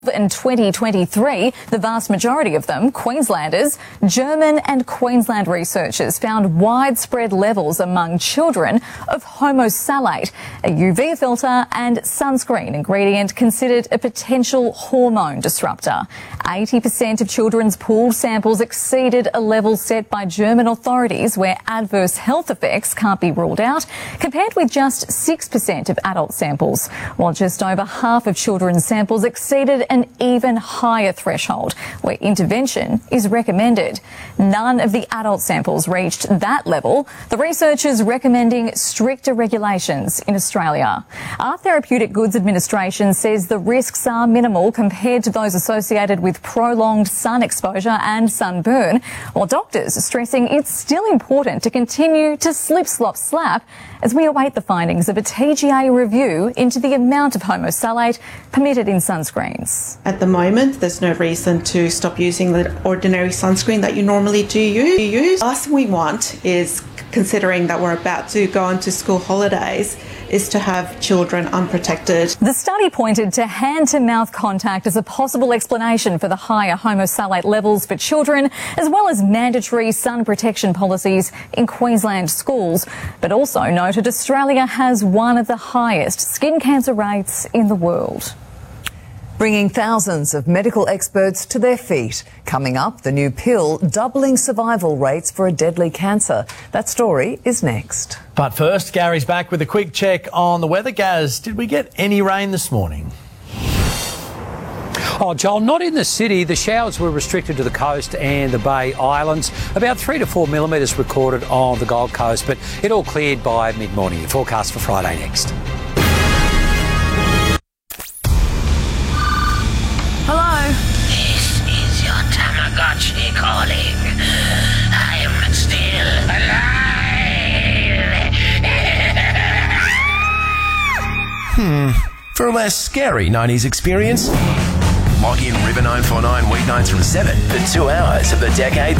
In 2023, the vast majority of them, Queenslanders, German and Queensland researchers found widespread levels among children of homosalate, a UV filter and sunscreen ingredient considered a potential hormone disruptor. 80% of children's pooled samples exceeded a level set by German authorities where adverse health effects can't be ruled out, compared with just 6% of adult samples, while just over half of children's samples exceeded an even higher threshold where intervention is recommended. None of the adult samples reached that level, the researchers recommending stricter regulations in Australia. Our Therapeutic Goods Administration says the risks are minimal compared to those associated with prolonged sun exposure and sunburn, while doctors are stressing it's still important to continue to slip, slop, slap as we await the findings of a TGA review into the amount of homosalate permitted in sunscreens. At the moment, there's no reason to stop using the ordinary sunscreen that you normally do use. The last thing we want is, considering that we're about to go on to school holidays, is to have children unprotected. The study pointed to hand-to-mouth contact as a possible explanation for the higher homosalate levels for children, as well as mandatory sun protection policies in Queensland schools, but also noted Australia has one of the highest skin cancer rates in the world. Bringing thousands of medical experts to their feet. Coming up, the new pill doubling survival rates for a deadly cancer. That story is next. But first, Gary's back with a quick check on the weather. Gaz, did we get any rain this morning? Oh, Joel, not in the city. The showers were restricted to the coast and the Bay Islands. About 3 to 4 millimetres recorded on the Gold Coast, but it all cleared by mid-morning. The forecast for Friday next. This is your Tamagotchi calling. I am still alive. For a less scary 90s experience, log in River 949 weeknights from 7 for 2 hours of the decade